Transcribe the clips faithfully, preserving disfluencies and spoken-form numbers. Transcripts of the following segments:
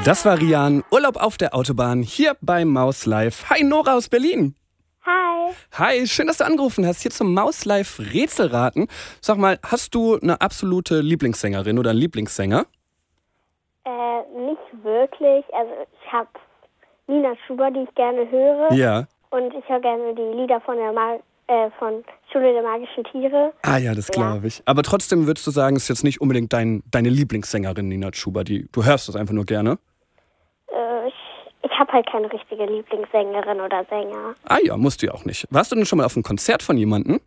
Das war Rian, Urlaub auf der Autobahn, hier bei Maus Live. Hi, Nora aus Berlin. Hi. Hi, schön, dass du angerufen hast, hier zum Maus Live Rätselraten. Sag mal, hast du eine absolute Lieblingssängerin oder einen Lieblingssänger? Äh, nicht wirklich. Also ich habe Nina Chuba, die ich gerne höre. Ja. Und ich höre gerne die Lieder von der Ma äh, von Schule der magischen Tiere. Ah ja, das glaube Ja. ich. Aber trotzdem würdest du sagen, es ist jetzt nicht unbedingt dein, deine Lieblingssängerin, Nina Chuba. Die, du hörst das einfach nur gerne? Äh, ich ich habe halt keine richtige Lieblingssängerin oder Sänger. Ah ja, musst du ja auch nicht. Warst du denn schon mal auf einem Konzert von jemandem?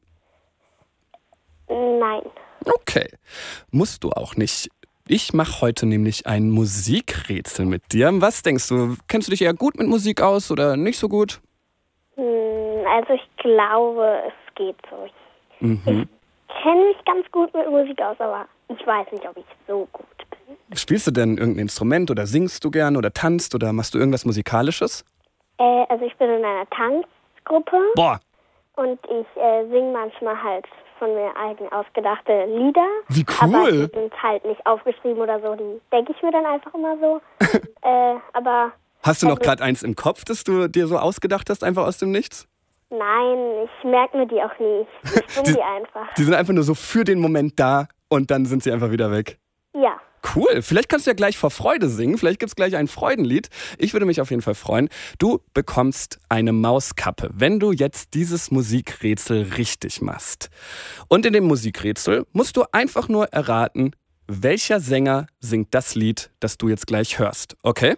Nein. Okay, musst du auch nicht. Ich mache heute nämlich ein Musikrätsel mit dir. Was denkst du? Kennst du dich eher gut mit Musik aus oder nicht so gut? Hm, also ich glaube, es geht so. Ich, Mhm. ich kenne mich ganz gut mit Musik aus, aber ich weiß nicht, ob ich so gut bin. Spielst du denn irgendein Instrument oder singst du gern oder tanzt oder machst du irgendwas Musikalisches? Äh, also ich bin in einer Tanzgruppe. Boah, Und ich äh, singe manchmal halt von mir eigen ausgedachte Lieder. wie Aber cool. die sind halt nicht aufgeschrieben oder so. Die denke ich mir dann einfach immer so. äh, aber Hast du noch also- gerade eins im Kopf, das du dir so ausgedacht hast, einfach aus dem Nichts? nein, ich merke mir die auch nie. Ich singe Die- die einfach. Die sind einfach nur so für den Moment da und dann sind sie einfach wieder weg. Ja. Cool, vielleicht kannst du ja gleich vor Freude singen, vielleicht gibt's gleich ein Freudenlied. Ich würde mich auf jeden Fall freuen. Du bekommst eine Mauskappe, wenn du jetzt dieses Musikrätsel richtig machst. Und in dem Musikrätsel musst du einfach nur erraten, welcher Sänger singt das Lied, das du jetzt gleich hörst, okay?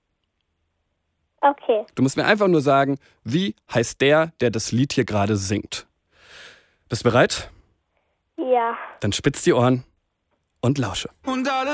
Okay. Du musst mir einfach nur sagen, wie heißt der, der das Lied hier gerade singt. Bist du bereit? Ja. Dann spitz die Ohren und lausche. Und alles